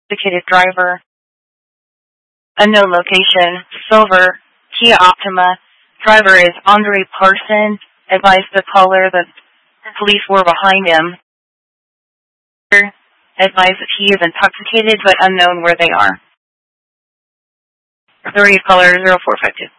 Indicated driver. Unknown location. Silver. Kia Optima. Driver is Andre Parson. Advised the caller that the police were behind him. Advised that he is intoxicated but unknown where they are. Authority caller 0452.